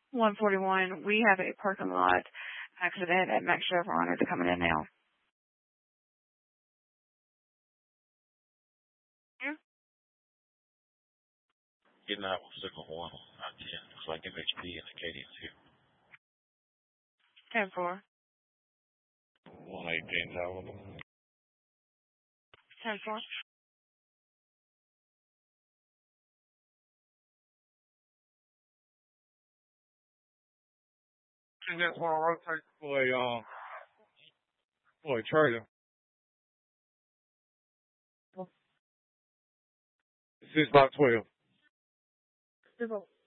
141. We have a parking lot accident at Max Chevron. They're coming in now. Yeah. Getting out with signal 1 on I-10. Looks like MHP and Acadian's here. 10-4. 118 Tower. 10-4. I just want to rotate for a trailer. 6 by 12.